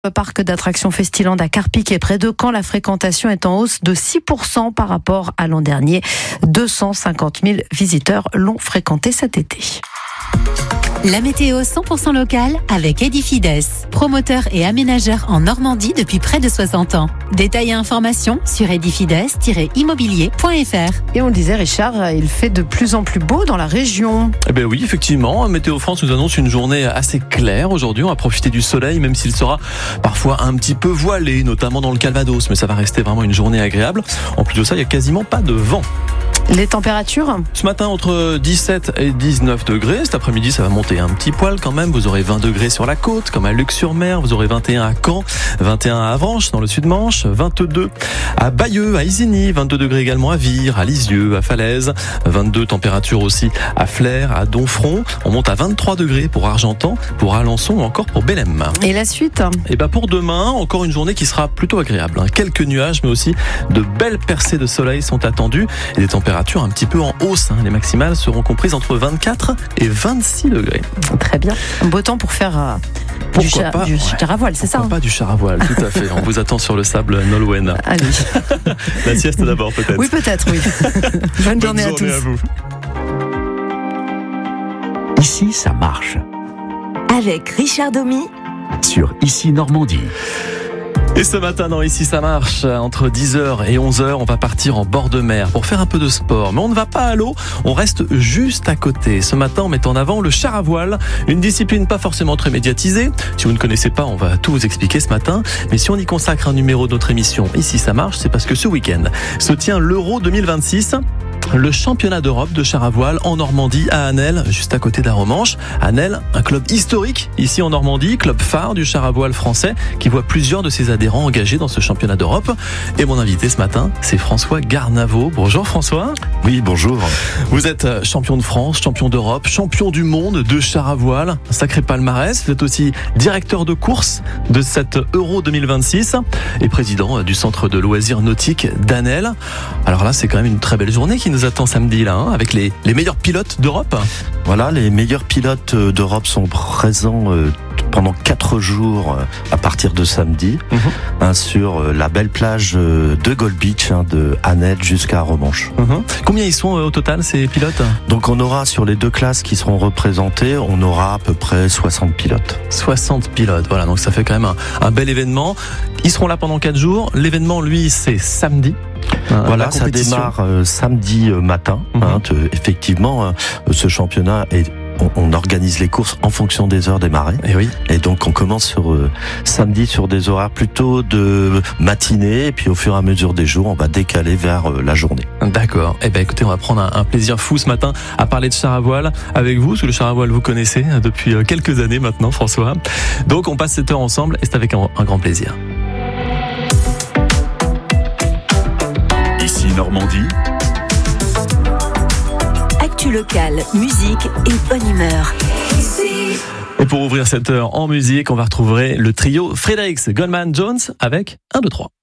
Le parc d'attractions Festiland à Carpic et près de Caen, la fréquentation est en hausse de 6% par rapport à l'an dernier. 250 000 visiteurs l'ont fréquenté cet été. La météo 100% locale avec Edifides, promoteur et aménageur en Normandie depuis près de 60 ans. Détails et informations sur edifides-immobilier.fr. Et on le disait, Richard, il fait de plus en plus beau dans la région. Eh bien oui, effectivement, Météo France nous annonce une journée assez claire aujourd'hui. On va profiter du soleil, même s'il sera parfois un petit peu voilé, notamment dans le Calvados. Mais ça va rester vraiment une journée agréable. En plus de ça, il n'y a quasiment pas de vent. Les températures ? Ce matin, entre 17 et 19 degrés. Cet après-midi, ça va monter un petit poil quand même. Vous aurez 20 degrés sur la côte, comme à Luc-sur-Mer. Vous aurez 21 à Caen, 21 à Avranches, dans le Sud-Manche, 22 à Bayeux, à Isigny, 22 degrés également à Vire, à Lisieux, à Falaise, 22 températures aussi à Flers, à Domfront. On monte à 23 degrés pour Argentan, pour Alençon ou encore pour Bélem. Et la suite ? Et pour demain, encore une journée qui sera plutôt agréable. Quelques nuages, mais aussi de belles percées de soleil sont attendues et des températures un petit peu en hausse. Les maximales seront comprises entre 24 et 26 degrés. Très bien. Beau temps pour faire du char à voile, c'est ça ? Pas du char à voile, tout à fait. On vous attend sur le sable Nolwenn. Allez. La sieste d'abord, peut-être. Oui, peut-être, oui. Bonne journée à tous. À vous. Ici, ça marche. Avec Richard Domy Sur Ici Normandie. Et ce matin, dans Ici ça marche, entre 10h et 11h, on va partir en bord de mer pour faire un peu de sport. Mais on ne va pas à l'eau, on reste juste à côté. Ce matin, on met en avant le char à voile, une discipline pas forcément très médiatisée. Si vous ne connaissez pas, on va tout vous expliquer ce matin. Mais si on y consacre un numéro de notre émission Ici ça marche, c'est parce que ce week-end se tient l'Euro 2026. Le championnat d'Europe de char à voile en Normandie, à Anelle, juste à côté d'Arromanches. Anelle, un club historique ici en Normandie, club phare du char à voile français, qui voit plusieurs de ses adhérents engagés dans ce championnat d'Europe. Et mon invité ce matin, c'est François Garnavaux. Bonjour François. Oui, bonjour. Vous êtes champion de France, champion d'Europe, champion du monde de char à voile. Un sacré palmarès. Vous êtes aussi directeur de course de cette Euro 2026 et président du centre de loisirs nautiques d'Anelle. Alors là, c'est quand même une très belle journée qui nous attend samedi là, avec les meilleurs pilotes d'Europe. Voilà, les meilleurs pilotes d'Europe sont présents pendant 4 jours à partir de samedi sur la belle plage de Gold Beach de Anelle jusqu'à Arromanches. Combien ils sont au total ces pilotes ? Donc on aura sur les 2 classes qui seront représentées, on aura à peu près 60 pilotes. 60 pilotes, voilà, donc ça fait quand même un bel événement. Ils seront là pendant 4 jours. L'événement, lui, c'est samedi. Voilà, ça démarre samedi matin. Effectivement, ce championnat on organise les courses en fonction des heures des marées. Et oui. Et donc on commence sur samedi sur des horaires plutôt de matinée, et puis au fur et à mesure des jours, on va décaler vers la journée. D'accord. Écoutez, on va prendre un plaisir fou ce matin à parler de char à voile avec vous, parce que le char à voile vous connaissez depuis quelques années maintenant, François. Donc on passe cette heure ensemble et c'est avec un grand plaisir. Ici Normandie. Actu locale, musique et bonne humeur. Et pour ouvrir cette heure en musique, on va retrouver le trio Fredericks Goldman Jones avec 1, 2, 3.